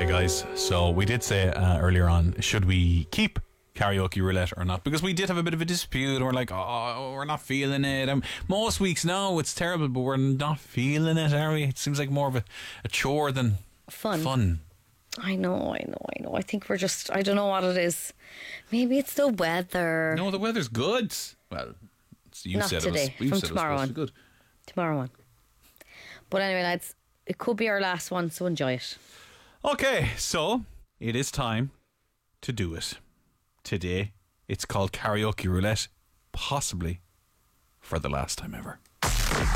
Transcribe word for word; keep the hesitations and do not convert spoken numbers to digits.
guys. So we did say uh, earlier on, should we keep karaoke roulette or not? Because we did have a bit of a dispute, and we're like, oh, we're not feeling it. Um, most weeks, no, it's terrible, but we're not feeling it, are we? It seems like more of a, a chore than fun. Fun. I know, I know, I know. I think we're just, I don't know what it is. Maybe it's the weather. No, the weather's good. Well, you not said today. it was, From said tomorrow it was on. good. Tomorrow on. But anyway, lads, it could be our last one, so enjoy it. Okay, so it is time to do it. Today, it's called Karaoke Roulette, possibly for the last time ever.